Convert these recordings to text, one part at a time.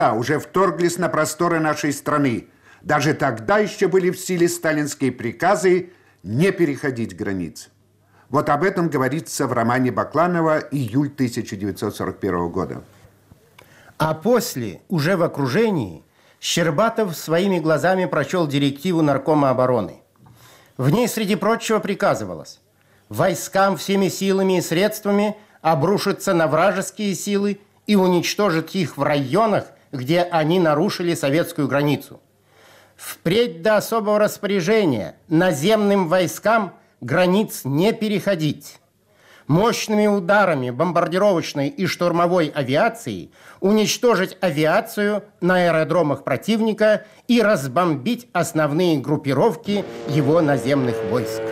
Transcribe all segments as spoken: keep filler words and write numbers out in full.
уже вторглись на просторы нашей страны. Даже тогда еще были в силе сталинские приказы не переходить границ. Вот об этом говорится в романе Бакланова «Июль тысяча девятьсот сорок первого года». А после, уже в окружении, Щербатов своими глазами прочел директиву Наркома обороны. В ней, среди прочего, приказывалось войскам всеми силами и средствами обрушиться на вражеские силы и уничтожить их в районах, где они нарушили советскую границу. Впредь до особого распоряжения наземным войскам границ не переходить. Мощными ударами бомбардировочной и штурмовой авиации уничтожить авиацию на аэродромах противника и разбомбить основные группировки его наземных войск.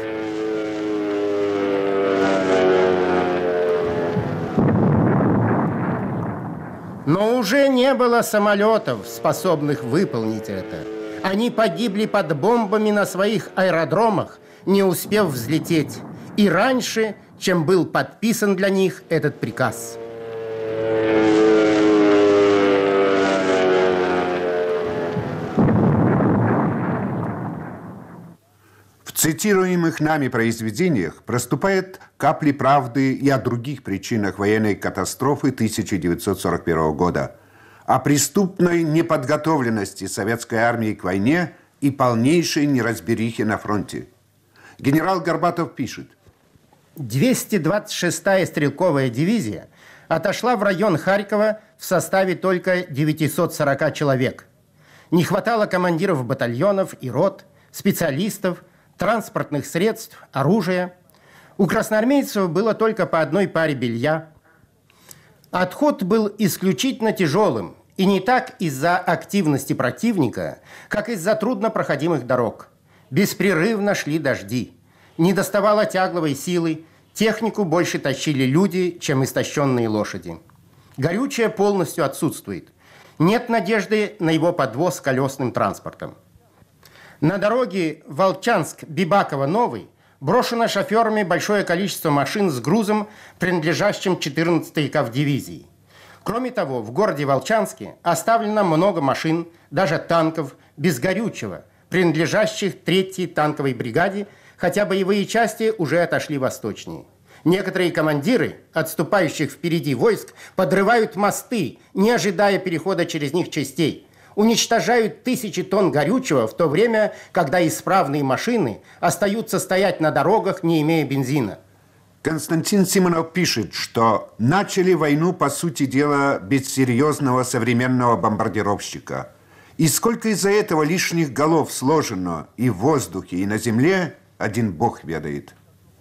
Но уже не было самолетов, способных выполнить это. Они погибли под бомбами на своих аэродромах, не успев взлететь, и раньше, чем был подписан для них этот приказ. В цитируемых нами произведениях проступают капли правды и о других причинах военной катастрофы тысяча девятьсот сорок первого года, о преступной неподготовленности советской армии к войне и полнейшей неразберихе на фронте. Генерал Горбатов пишет: двести двадцать шестая стрелковая дивизия отошла в район Харькова в составе только девятисот сорока человек. Не хватало командиров батальонов и рот, специалистов, транспортных средств, оружия. У красноармейцев было только по одной паре белья. Отход был исключительно тяжелым, и не так из-за активности противника, как из-за труднопроходимых дорог. Беспрерывно шли дожди. Не доставало тягловой силы, технику больше тащили люди, чем истощенные лошади. Горючее полностью отсутствует. Нет надежды на его подвоз колесным транспортом. На дороге Волчанск-Бибаково-Новый брошено шоферами большое количество машин с грузом, принадлежащим четырнадцатой кавдивизии. Кроме того, в городе Волчанске оставлено много машин, даже танков, без горючего, принадлежащих третьей танковой бригаде, хотя боевые части уже отошли восточнее. Некоторые командиры, отступающих впереди войск, подрывают мосты, не ожидая перехода через них частей. Уничтожают тысячи тонн горючего, в то время, когда исправные машины остаются стоять на дорогах, не имея бензина. Константин Симонов пишет, что начали войну, по сути дела, без серьезного современного бомбардировщика. И сколько из-за этого лишних голов сложено и в воздухе, и на земле, один бог ведает.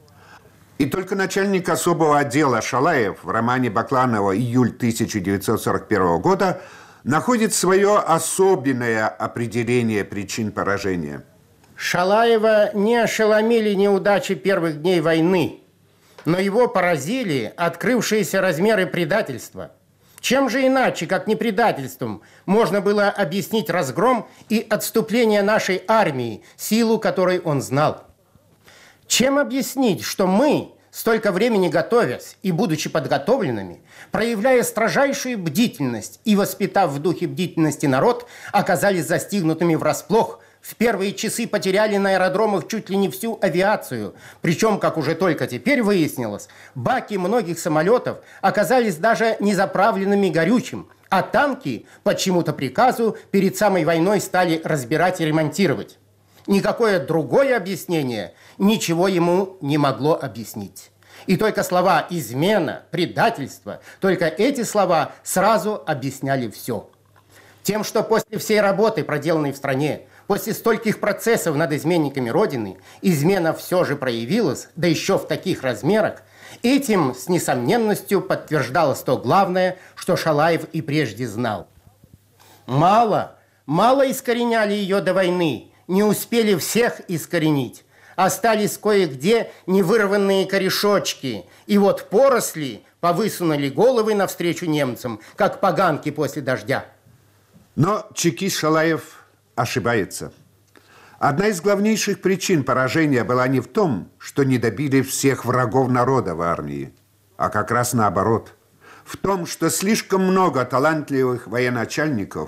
И только начальник особого отдела Шалаев в романе Бакланова «Июль тысяча девятьсот сорок первого года» находит свое особенное определение причин поражения. Шалаева не ошеломили неудачи первых дней войны, но его поразили открывшиеся размеры предательства. Чем же иначе, как не предательством, можно было объяснить разгром и отступление нашей армии, силу которой он знал? Чем объяснить, что мы, столько времени готовясь и будучи подготовленными, проявляя строжайшую бдительность и воспитав в духе бдительности народ, оказались застигнутыми врасплох, в первые часы потеряли на аэродромах чуть ли не всю авиацию. Причем, как уже только теперь выяснилось, баки многих самолетов оказались даже не заправленными горючим, а танки по чему-то приказу перед самой войной стали разбирать и ремонтировать. Никакое другое объяснение ничего ему не могло объяснить. И только слова «измена», «предательство», только эти слова сразу объясняли все. Тем, что после всей работы, проделанной в стране, после стольких процессов над изменниками Родины, измена все же проявилась, да еще в таких размерах, этим с несомненностью подтверждалось то главное, что Шалаев и прежде знал. Мало, мало искореняли ее до войны, не успели всех искоренить. Остались кое-где невырванные корешочки. И вот поросли повысунули головы навстречу немцам, как поганки после дождя. Но чекист Шалаев ошибается. Одна из главнейших причин поражения была не в том, что не добили всех врагов народа в армии, а как раз наоборот. в том, что слишком много талантливых военачальников